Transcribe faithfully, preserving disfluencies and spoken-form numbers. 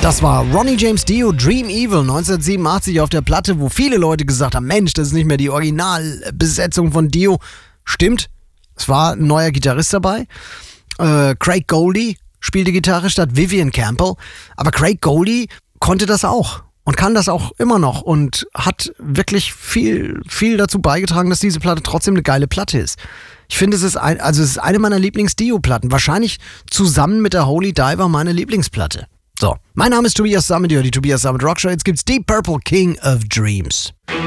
Das war Ronnie James Dio, Dream Evil, neunzehnhundertsiebenundachtzig auf der Platte, wo viele Leute gesagt haben, Mensch, das ist nicht mehr die Originalbesetzung von Dio. Stimmt, es war ein neuer Gitarrist dabei. Äh, Craig Goldie spielte Gitarre statt Vivian Campbell. Aber Craig Goldie konnte das auch und kann das auch immer noch und hat wirklich viel, viel dazu beigetragen, dass diese Platte trotzdem eine geile Platte ist. Ich finde, es ist, ein, also es ist eine meiner Lieblings-Dio-Platten. Wahrscheinlich zusammen mit der Holy Diver meine Lieblingsplatte. So, mein Name ist Tobias Sammet, die Tobias Sammet Rock Show. Jetzt gibt's Deep Purple, King of Dreams.